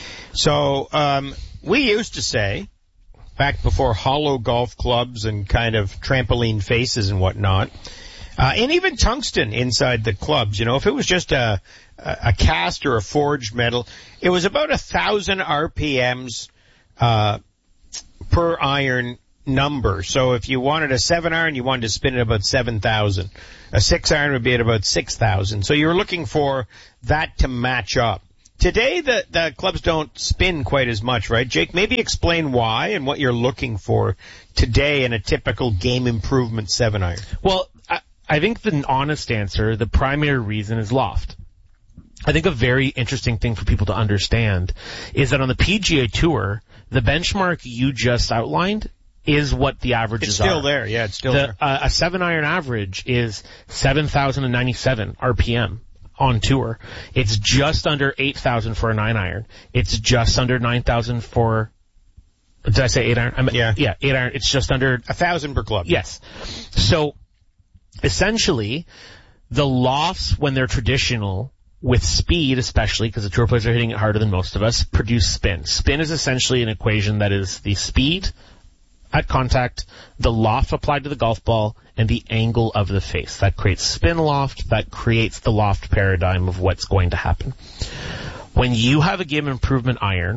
S1: So um, we used to say, back before hollow golf clubs and kind of trampoline faces and whatnot, uh, and even tungsten inside the clubs, you know, if it was just a, a cast or a forged metal, it was about a thousand R P Ms uh, per iron number. So if you wanted a seven iron, you wanted to spin it about seven thousand. A six iron would be at about six thousand. So you're looking for that to match up. Today, the, the clubs don't spin quite as much, right? Jake, maybe explain why and what you're looking for today in a typical game improvement seven iron.
S2: Well, I, I think the honest answer, the primary reason is loft. I think a very interesting thing for people to understand is that on the P G A Tour, the benchmark you just outlined is what the averages
S1: it's still
S2: are.
S1: there. Yeah, it's still
S2: the,
S1: there.
S2: Uh, a seven iron average is seven thousand ninety-seven R P M on tour. It's just under eight thousand for a nine iron. It's just under nine thousand for, did I say eight iron? I'm,
S1: yeah.
S2: Yeah, eight iron. It's just under
S1: a thousand per club.
S2: Yes. So essentially, the lofts, when they're traditional, with speed especially, because the tour players are hitting it harder than most of us, produce spin. Spin is essentially an equation that is the speed at contact, the loft applied to the golf ball, and the angle of the face. That creates spin loft. That creates the loft paradigm of what's going to happen. When you have a game improvement iron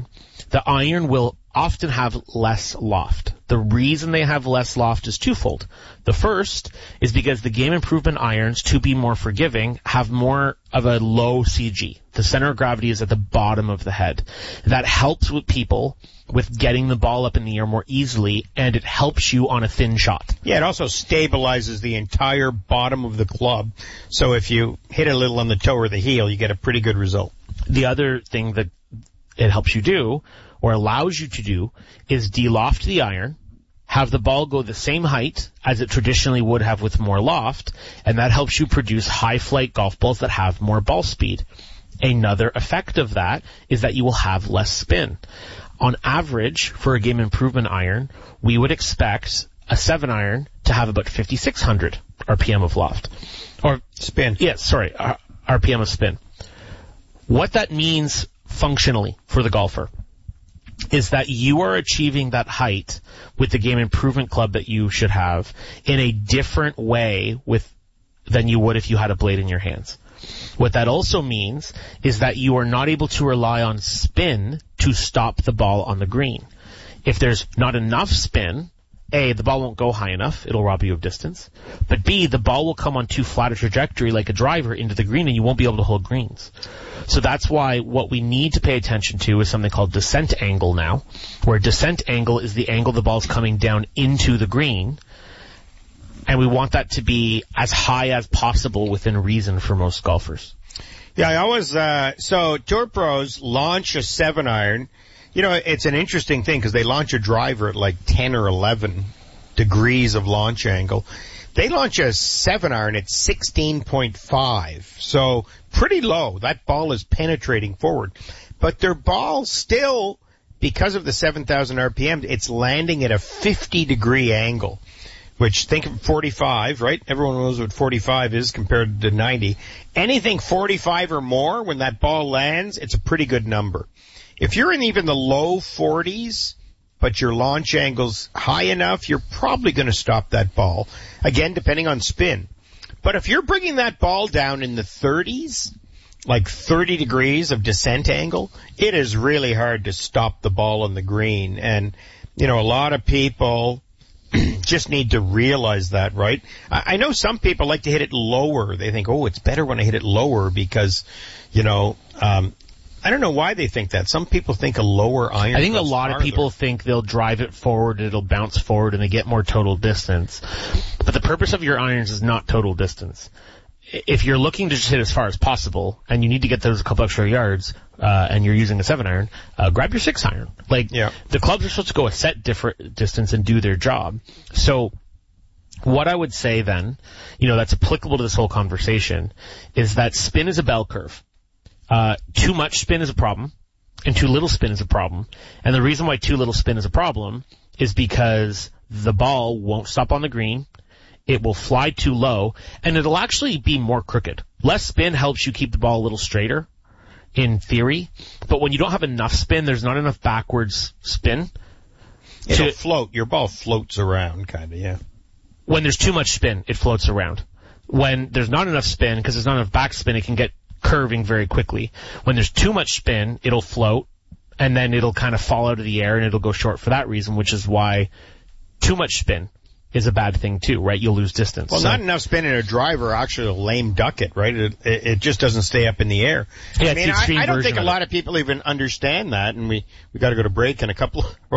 S2: the iron will often have less loft. The reason they have less loft is twofold. The first is because the game improvement irons, to be more forgiving, have more of a low C G. The center of gravity is at the bottom of the head. That helps with people with getting the ball up in the air more easily, and it helps you on a thin shot.
S1: Yeah, it also stabilizes the entire bottom of the club. So if you hit a little on the toe or the heel, you get a pretty good result.
S2: The other thing that it helps you do, or allows you to do, is de-loft the iron, have the ball go the same height as it traditionally would have with more loft, and that helps you produce high-flight golf balls that have more ball speed. Another effect of that is that you will have less spin. On average, for a game improvement iron, we would expect a seven iron to have about fifty-six hundred R P M of loft. Or
S1: spin.
S2: Yeah, sorry, R P M of spin. What that means functionally for the golfer is that you are achieving that height with the game improvement club that you should have in a different way with than you would if you had a blade in your hands. What that also means is that you are not able to rely on spin to stop the ball on the green. If there's not enough spin, A, the ball won't go high enough, it'll rob you of distance, but B, the ball will come on too flat a trajectory like a driver into the green and you won't be able to hold greens. So that's why what we need to pay attention to is something called descent angle now, where descent angle is the angle the ball's coming down into the green, and we want that to be as high as possible within reason for most golfers.
S1: Yeah, I always, uh, so Tour Pros launch a seven iron. You know, it's an interesting thing because they launch a driver at like ten or eleven degrees of launch angle. They launch a seven iron at sixteen point five. So pretty low. That ball is penetrating forward. But their ball still, because of the seven thousand R P M, it's landing at a fifty degree angle. Which, think of forty-five, right? Everyone knows what forty-five is compared to ninety. Anything forty-five or more, when that ball lands, it's a pretty good number. If you're in even the low forties, but your launch angle's high enough, you're probably going to stop that ball. Again, depending on spin. But if you're bringing that ball down in the thirties, like thirty degrees of descent angle, it is really hard to stop the ball on the green. And, you know, a lot of people just need to realize that, right? I know some people like to hit it lower. They think, oh, it's better when I hit it lower because, you know, um, I don't know why they think that. Some people think a lower iron.
S2: I think a lot
S1: farther.
S2: of people think they'll drive it forward, it'll bounce forward, and they get more total distance. But the purpose of your irons is not total distance. If you're looking to just hit as far as possible, and you need to get those a couple extra yards, uh, and you're using a seven iron, uh, grab your six iron. Like,
S1: yeah.
S2: The clubs are supposed to go a set different distance and do their job. So, what I would say then, you know, that's applicable to this whole conversation, is that spin is a bell curve. Uh, too much spin is a problem, and too little spin is a problem. And the reason why too little spin is a problem is because the ball won't stop on the green, it will fly too low, and it'll actually be more crooked. Less spin helps you keep the ball a little straighter, in theory, but when you don't have enough spin, there's not enough backwards spin.
S1: It'll
S2: to,
S1: float. Your ball floats around, kind of, yeah.
S2: When there's too much spin, it floats around. When there's not enough spin, because there's not enough backspin, it can get curving very quickly. When there's too much spin, it'll float, and then it'll kind of fall out of the air, and it'll go short for that reason, which is why too much spin is a bad thing too, right? You'll lose distance.
S1: Well,
S2: so,
S1: not enough spin in a driver actually will lame duck it, right? It, it, it just doesn't stay up in the air.
S2: Yeah,
S1: I mean, I, I don't think a lot of people even understand that, and we, we gotta go to break in a couple of